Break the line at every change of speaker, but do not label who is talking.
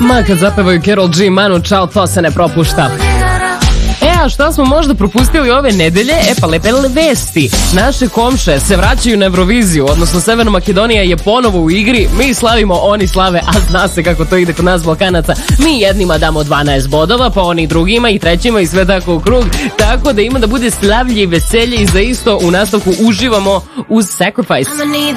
Ma kad zapevaju Karol G, Manu Chao, to se ne propušta. A šta smo možda propustili ove nedelje? Pa lepe vesti. Naše komše se vraćaju na Euroviziju, odnosno Severna Makedonija je ponovo u igri. Mi slavimo, oni slave, a zna se kako to ide kod nas Balkanaca. Mi jednima damo 12 bodova, pa oni drugima i trećima i sve tako u krug. Tako da ima da bude slavlje i veselje i za isto u nastavku uživamo uz Sacrifice.